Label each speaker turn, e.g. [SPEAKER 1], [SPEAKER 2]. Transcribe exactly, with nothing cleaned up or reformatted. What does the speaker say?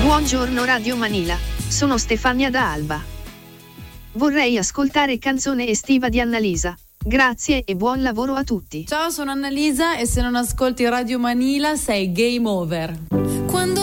[SPEAKER 1] Buongiorno Radio Manila, sono Stefania da Alba. Vorrei ascoltare canzone estiva di Annalisa. Grazie e buon lavoro a tutti.
[SPEAKER 2] Ciao, sono Annalisa e se non ascolti Radio Manila sei game over.
[SPEAKER 3] Quando